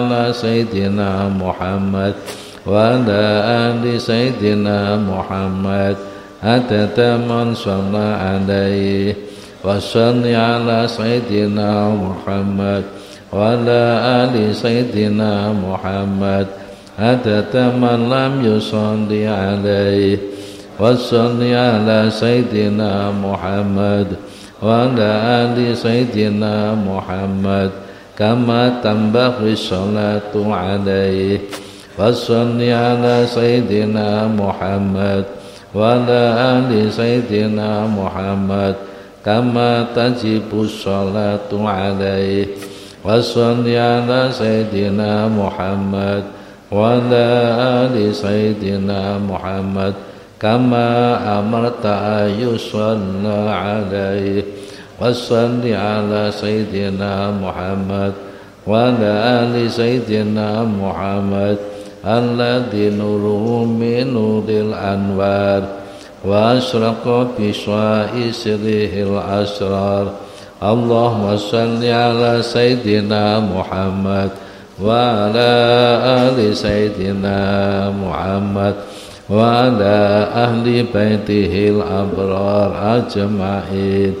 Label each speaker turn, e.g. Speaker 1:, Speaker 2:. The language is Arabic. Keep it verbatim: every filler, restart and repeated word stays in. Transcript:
Speaker 1: على سيدنا محمد وعلى آل سيدنا محمد عدد من صلى عليه وصل على سيدنا محمد وعلى آل سيدنا محمد عدد من لم يصلي عليه وصل على سيدنا محمد وعلى آل سيدنا محمد كما تنبغي الصلاة عليه وصل على سيدنا محمد وعلى آل سيدنا محمد كما تجب الصلاة عليه وصل على سيدنا محمد وعلى آل سيدنا محمد كما أمرت أن يصلى عليه وصل على سيدنا محمد وعلى آل سيدنا محمد الذي نوره من نور الأنوار وأشرق بشعاع سره الأسرار. اللهم صل على سيدنا محمد وعلى آل سيدنا محمد وعلى أهل بيته الأبرار أجمعين.